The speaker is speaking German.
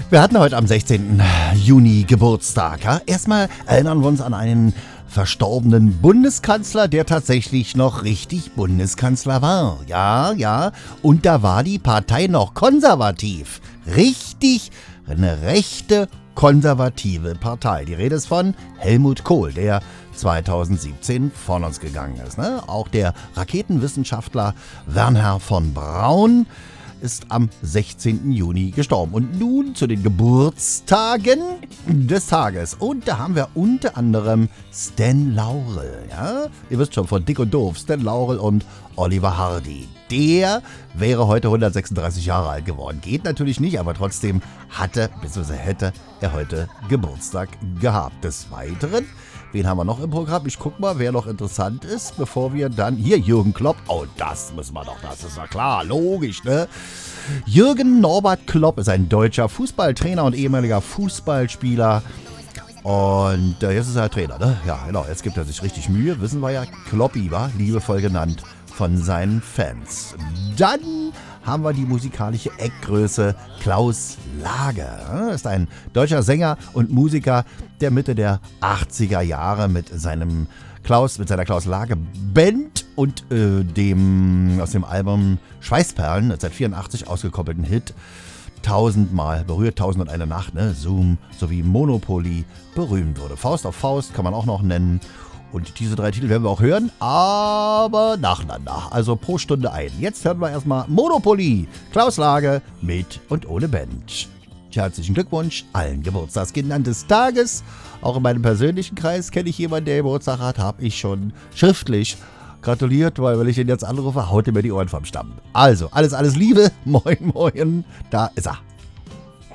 Wir hatten heute am 16. Juni Geburtstag. Ja? Erstmal erinnern wir uns an einen verstorbenen Bundeskanzler, der tatsächlich noch richtig Bundeskanzler war. Ja. Und da war die Partei noch konservativ. Richtig eine rechte konservative Partei. Die Rede ist von Helmut Kohl, der 2017 von uns gegangen ist. Ne? Auch der Raketenwissenschaftler Wernher von Braun ist am 16. Juni gestorben. Und nun zu den Geburtstagen des Tages. Und da haben wir unter anderem Stan Laurel. Ja? Ihr wisst schon, von Dick und Doof, Stan Laurel und Oliver Hardy. Der wäre heute 136 Jahre alt geworden. Geht natürlich nicht, aber trotzdem hätte er heute Geburtstag gehabt. Des Weiteren, wen haben wir noch im Programm? Ich guck mal, wer noch interessant ist, bevor wir dann... Hier, Jürgen Klopp. Oh, das müssen wir doch, das ist ja klar, logisch, ne? Jürgen Norbert Klopp ist ein deutscher Fußballtrainer und ehemaliger Fußballspieler. Und jetzt ist er Trainer, ne? Ja, genau, jetzt gibt er sich richtig Mühe. Wissen wir ja, Kloppi war liebevoll genannt von seinen Fans. Dann haben wir die musikalische Eckgröße Klaus Lager. Ist ein deutscher Sänger und Musiker der Mitte der 80er Jahre mit seiner Klaus Lager Band und aus dem Album Schweißperlen, 1984 ausgekoppelten Hit, 1000-mal berührt, 1001 Nacht, ne? Zoom sowie Monopoly berühmt wurde. Faust auf Faust kann man auch noch nennen. Und diese 3 Titel werden wir auch hören, aber nacheinander, also pro Stunde ein. Jetzt hören wir erstmal Monopoly, Klaus Lager mit und ohne Band. Herzlichen Glückwunsch allen Geburtstagskindern des Tages. Auch in meinem persönlichen Kreis kenne ich jemanden, der Geburtstag hat, habe ich schon schriftlich gratuliert, weil wenn ich ihn jetzt anrufe, haut er mir die Ohren vom Stamm. Also, alles Liebe, moin, da ist er.